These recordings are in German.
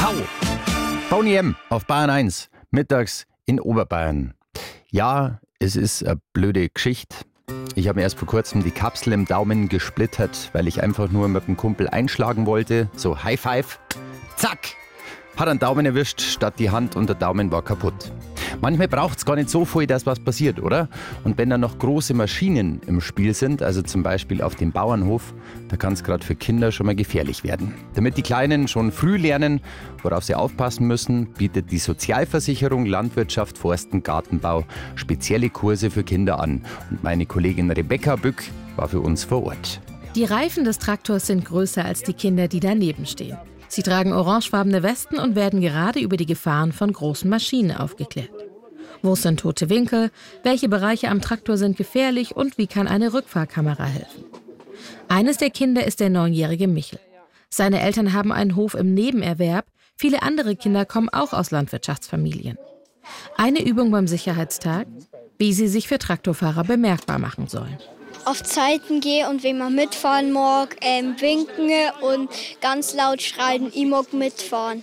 Ciao. Boney M. auf Bayern 1, mittags in Oberbayern. Ja, es ist eine blöde Geschichte. Ich habe mir erst vor kurzem die Kapsel im Daumen gesplittert, weil ich einfach nur mit dem Kumpel einschlagen wollte. So High Five. Zack. Hat einen Daumen erwischt, statt die Hand und der Daumen war kaputt. Manchmal braucht es gar nicht so viel, dass was passiert, oder? Und wenn dann noch große Maschinen im Spiel sind, also zum Beispiel auf dem Bauernhof, da kann es gerade für Kinder schon mal gefährlich werden. Damit die Kleinen schon früh lernen, worauf sie aufpassen müssen, bietet die Sozialversicherung Landwirtschaft, Forsten, Gartenbau spezielle Kurse für Kinder an. Und meine Kollegin Rebecca Bück war für uns vor Ort. Die Reifen des Traktors sind größer als die Kinder, die daneben stehen. Sie tragen orangefarbene Westen und werden gerade über die Gefahren von großen Maschinen aufgeklärt. Wo sind tote Winkel, welche Bereiche am Traktor sind gefährlich und wie kann eine Rückfahrkamera helfen? Eines der Kinder ist der 9-jährige Michel. Seine Eltern haben einen Hof im Nebenerwerb, viele andere Kinder kommen auch aus Landwirtschaftsfamilien. Eine Übung beim Sicherheitstag, wie sie sich für Traktorfahrer bemerkbar machen sollen. Auf Zeiten gehen und wenn man mitfahren mag, winken und ganz laut schreien, ich mag mitfahren.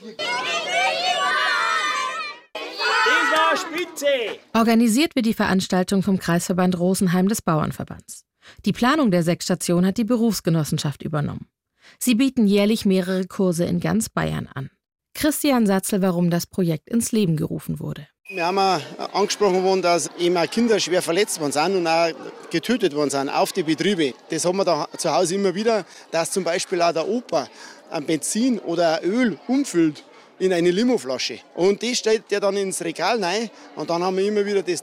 Das war spitze! Organisiert wird die Veranstaltung vom Kreisverband Rosenheim des Bauernverbands. Die Planung der 6 Stationen hat die Berufsgenossenschaft übernommen. Sie bieten jährlich mehrere Kurse in ganz Bayern an. Christian Satzel, warum das Projekt ins Leben gerufen wurde. Wir haben angesprochen worden, dass eben auch Kinder schwer verletzt worden sind und auch getötet worden sind auf die Betriebe. Das haben wir da zu Hause immer wieder, dass zum Beispiel auch der Opa ein Benzin oder ein Öl umfüllt in eine Limoflasche. Und das stellt er dann ins Regal rein und dann haben wir immer wieder das